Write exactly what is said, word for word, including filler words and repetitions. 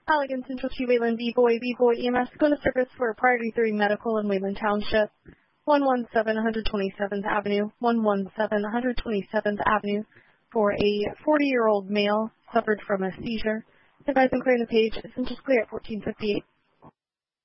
Allegan Central to Wayland, B-Boy, B-Boy E M S, going to service for Priority three Medical in Wayland Township, one one seven, one twenty-seventh Avenue, one one seven, one twenty-seventh Avenue, for a forty-year-old male suffered from a seizure. Advising clearing the page, essentials clear at fourteen fifty-eight.